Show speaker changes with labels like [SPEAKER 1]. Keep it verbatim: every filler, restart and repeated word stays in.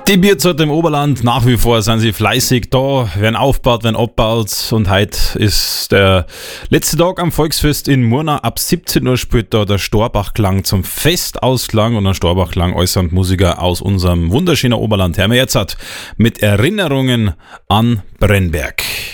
[SPEAKER 1] Die Bierzeit im Oberland, nach wie vor sind sie fleißig da, werden aufgebaut, werden abgebaut und heute ist der letzte Tag am Volksfest in Murnau. Ab siebzehn Uhr spielt da der Storbachklang zum Festausklang und der Storbachklang äußernd Musiker aus unserem wunderschönen Oberland. Hören wir jetzt mit Erinnerungen an Brennberg.